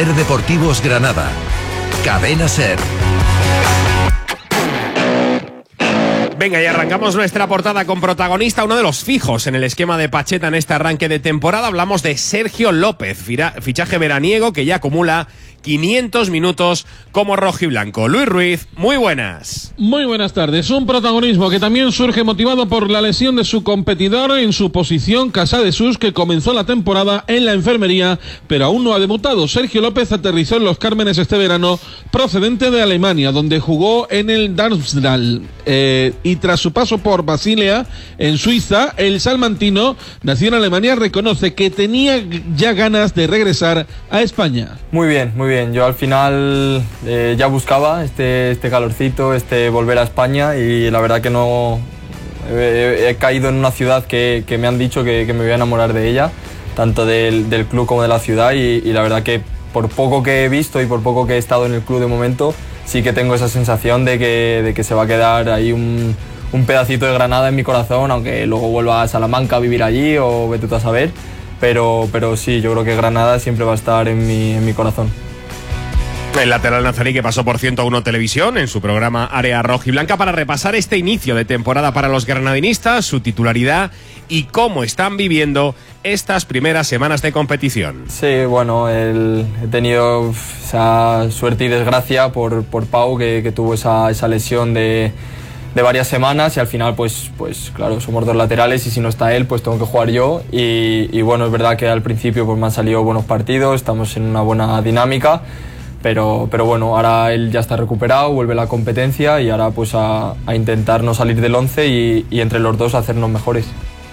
Ser Deportivos Granada. Cadena Ser. Venga, y arrancamos nuestra portada con protagonista, uno de los fijos en el esquema de Pacheta en este arranque de temporada. Hablamos de Sergio López, fichaje veraniego que ya acumula 500 minutos como rojiblanco. Luis Ruiz, muy buenas. Muy buenas tardes. Un protagonismo que también surge motivado por la lesión de su competidor en su posición, Casadesús, que comenzó la temporada en la enfermería, pero aún no ha debutado. Sergio López aterrizó en Los Cármenes este verano, procedente de Alemania, donde jugó en el Darmstadt. Y tras su paso por Basilea, en Suiza, el salmantino, nacido en Alemania, reconoce que tenía ya ganas de regresar a España. Muy bien, muy bien. Yo al final ya buscaba este calorcito, volver a España, y la verdad que no he caído en una ciudad que me han dicho que me voy a enamorar de ella, tanto del club como de la ciudad, y la verdad que por poco que he visto y por poco que he estado en el club de momento, sí que tengo esa sensación de que se va a quedar ahí un pedacito de Granada en mi corazón, aunque luego vuelva a Salamanca a vivir allí o vete tú a saber, pero sí, yo creo que Granada siempre va a estar en mi corazón. El lateral nazarí que pasó por 101 Televisión en su programa Área Rojiblanca para repasar este inicio de temporada para los granadinistas, su titularidad y cómo están viviendo estas primeras semanas de competición. Sí, bueno, he tenido esa suerte y desgracia por Pau, que tuvo esa lesión de varias semanas, y al final pues claro, somos dos laterales y si no está él pues tengo que jugar yo, y bueno, es verdad que al principio pues me han salido buenos partidos, estamos en una buena dinámica. Pero bueno, ahora él ya está recuperado, vuelve a la competencia y ahora pues a intentar no salir del 11 y entre los dos hacernos mejores.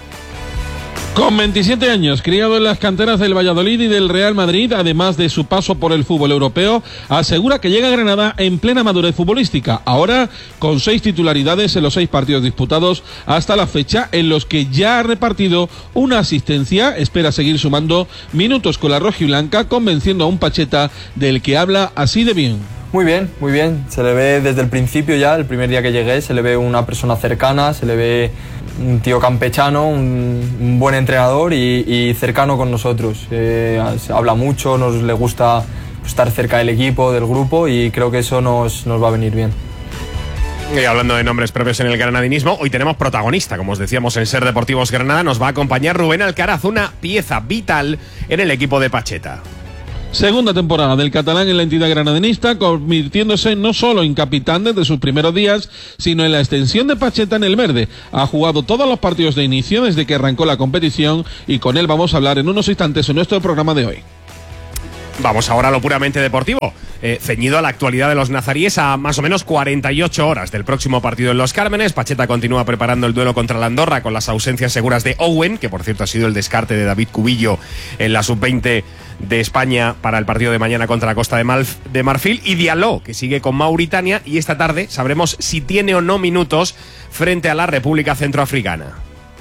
Con 27 años, criado en las canteras del Valladolid y del Real Madrid, además de su paso por el fútbol europeo, asegura que llega a Granada en plena madurez futbolística. Ahora, con 6 titularidades en los 6 partidos disputados hasta la fecha, en los que ya ha repartido una asistencia, espera seguir sumando minutos con la rojiblanca, convenciendo a un Pacheta del que habla así de bien. Muy bien, muy bien. Se le ve desde el principio ya, el primer día que llegué, se le ve una persona cercana, se le ve un tío campechano, un buen entrenador y cercano con nosotros. Habla mucho, le gusta estar cerca del equipo, del grupo, y creo que eso nos va a venir bien. Y hablando de nombres propios en el granadinismo, hoy tenemos protagonista, como os decíamos en Ser Deportivos Granada, nos va a acompañar Rubén Alcaraz, una pieza vital en el equipo de Pacheta. Segunda temporada del catalán en la entidad granadinista, convirtiéndose no solo en capitán desde sus primeros días, sino en la extensión de Pacheta en el verde. Ha jugado todos los partidos de inicio desde que arrancó la competición, y con él vamos a hablar en unos instantes en nuestro programa de hoy. Vamos ahora a lo puramente deportivo, ceñido a la actualidad de los nazaríes a más o menos 48 horas del próximo partido en Los Cármenes. Pacheta continúa preparando el duelo contra la Andorra con las ausencias seguras de Owen, que por cierto ha sido el descarte de David Cubillo en la sub-20 de España para el partido de mañana contra la Costa de Marfil, y Diallo, que sigue con Mauritania, y esta tarde sabremos si tiene o no minutos frente a la República Centroafricana.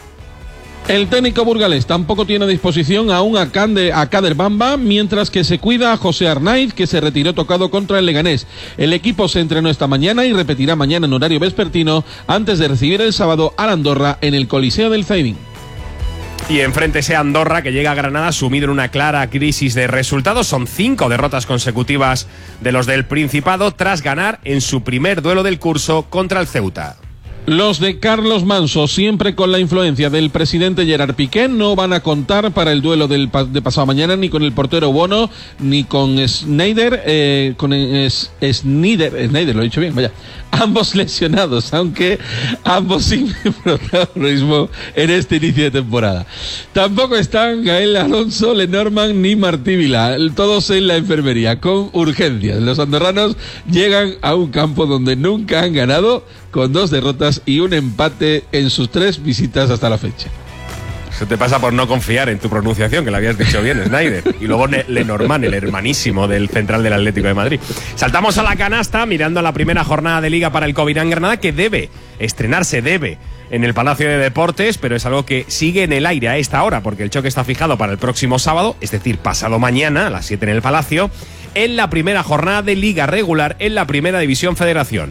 El técnico burgalés tampoco tiene a disposición aún a Kader Bamba, mientras que se cuida a José Arnaiz, que se retiró tocado contra el Leganés. El equipo se entrenó esta mañana y repetirá mañana en horario vespertino, antes de recibir el sábado a la Andorra en el Coliseo del Zaidín. Y enfréntese a Andorra, que llega a Granada sumido en una clara crisis de resultados. Son 5 derrotas consecutivas de los del Principado tras ganar en su primer duelo del curso contra el Ceuta. Los de Carlos Manso, siempre con la influencia del presidente Gerard Piqué, no van a contar para el duelo de pasado mañana ni con el portero Bono ni con Sneijder, Sneijder, lo he dicho bien, vaya. Ambos lesionados, aunque ambos sin protagonismo en este inicio de temporada. Tampoco están Gael Alonso, Lenormand ni Martí Vila, todos en la enfermería, con urgencias. Los andorranos llegan a un campo donde nunca han ganado, con 2 derrotas y un empate en sus 3 visitas hasta la fecha. Eso te pasa por no confiar en tu pronunciación, que la habías dicho bien, Sneijder. Y luego Lenormand, el hermanísimo del central del Atlético de Madrid. Saltamos a la canasta mirando la primera jornada de Liga para el Covirán Granada, que debe estrenarse en el Palacio de Deportes, pero es algo que sigue en el aire a esta hora, porque el choque está fijado para el próximo sábado, es decir, pasado mañana a las 7 en el Palacio, en la primera jornada de Liga regular en la Primera División Federación.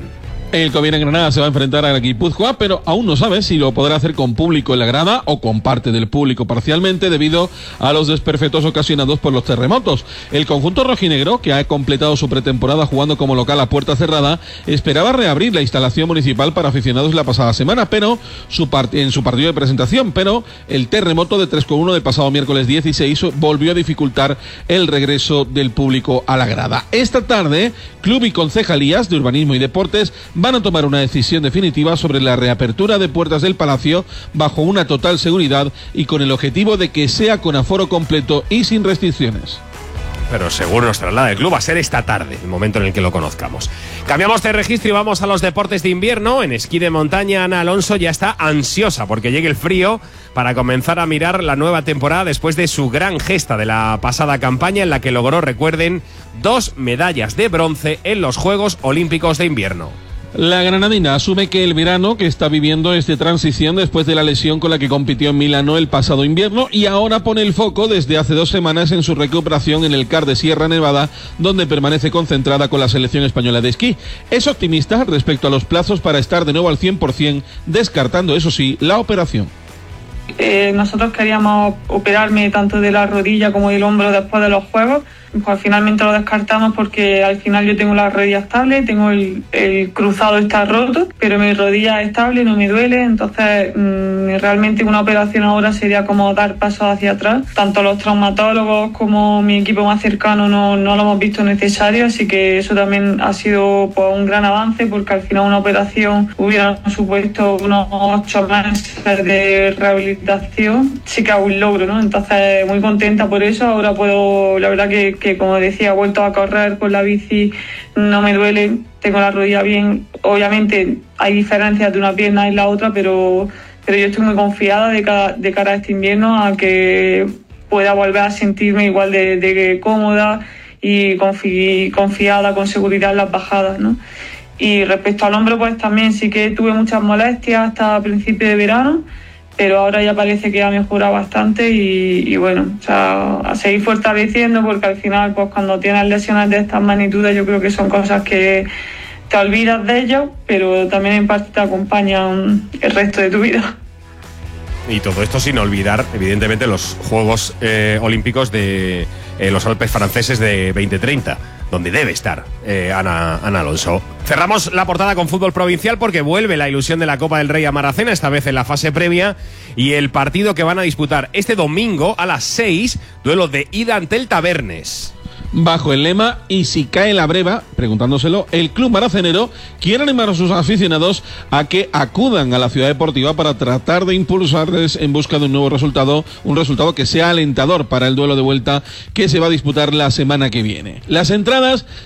El Covirán Granada se va a enfrentar a la Guipúzcoa, pero aún no sabe si lo podrá hacer con público en la grada o con parte del público parcialmente debido a los desperfectos ocasionados por los terremotos. El conjunto rojinegro, que ha completado su pretemporada jugando como local a puerta cerrada, esperaba reabrir la instalación municipal para aficionados la pasada semana, pero en su partido de presentación, pero el terremoto de 3,1 del pasado miércoles 16 volvió a dificultar el regreso del público a la grada. Esta tarde, club y concejalías de urbanismo y deportes van a tomar una decisión definitiva sobre la reapertura de puertas del Palacio bajo una total seguridad y con el objetivo de que sea con aforo completo y sin restricciones. Pero seguro nos traslada el club a ser esta tarde, el momento en el que lo conozcamos. Cambiamos de registro y vamos a los deportes de invierno. En esquí de montaña, Ana Alonso ya está ansiosa porque llegue el frío para comenzar a mirar la nueva temporada después de su gran gesta de la pasada campaña en la que logró, recuerden, 2 medallas de bronce en los Juegos Olímpicos de Invierno. La granadina asume que el verano que está viviendo es de transición después de la lesión con la que compitió en Milano el pasado invierno y ahora pone el foco desde hace 2 semanas en su recuperación en el CAR de Sierra Nevada, donde permanece concentrada con la selección española de esquí. Es optimista respecto a los plazos para estar de nuevo al 100%, descartando, eso sí, la operación. Nosotros queríamos operarme tanto de la rodilla como del hombro después de los Juegos. Pues finalmente lo descartamos porque al final yo tengo la rodilla estable, tengo el cruzado está roto, pero mi rodilla es estable, no me duele, entonces realmente una operación ahora sería como dar pasos hacia atrás. Tanto los traumatólogos como mi equipo más cercano no lo hemos visto necesario, así que eso también ha sido pues, un gran avance porque al final una operación hubiera supuesto unos 8 meses de rehabilitación, sí que hago un logro, ¿no? Entonces muy contenta por eso, ahora puedo, la verdad que como decía, he vuelto a correr con la bici, no me duele, tengo la rodilla bien. Obviamente hay diferencias de una pierna y la otra, pero yo estoy muy confiada de cara a este invierno a que pueda volver a sentirme igual de cómoda y confiada, con seguridad en las bajadas, ¿no? Y respecto al hombro, pues también sí que tuve muchas molestias hasta principio de verano, pero ahora ya parece que ha mejorado bastante y bueno, o sea, a seguir fortaleciendo porque al final, pues cuando tienes lesiones de estas magnitudes, yo creo que son cosas que te olvidas de ello, pero también en parte te acompañan el resto de tu vida. Y todo esto sin olvidar, evidentemente, los Juegos Olímpicos de los Alpes franceses de 2030, donde debe estar Ana Alonso. Cerramos la portada con fútbol provincial porque vuelve la ilusión de la Copa del Rey a Maracena, esta vez en la fase previa, y el partido que van a disputar este domingo a las 6, duelo de ida ante el Tabernes. Bajo el lema "y si cae la breva", preguntándoselo, el club maracenero quiere animar a sus aficionados a que acudan a la ciudad deportiva para tratar de impulsarles en busca de un nuevo resultado, un resultado que sea alentador para el duelo de vuelta que se va a disputar la semana que viene. Las entradas